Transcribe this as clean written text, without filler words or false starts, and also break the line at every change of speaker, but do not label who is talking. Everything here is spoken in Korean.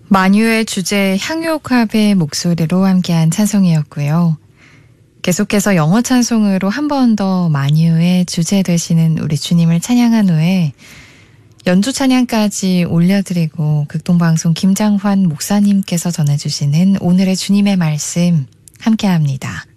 만유의 주제 향유갑의 목소리로 함께한 찬송이었고요. 계속해서 영어 찬송으로 한 번 더 만유의 주제 되시는 우리 주님을 찬양한 후에 연주 찬양까지 올려드리고 극동방송 김장환 목사님께서 전해주시는 오늘의 주님의 말씀 함께합니다.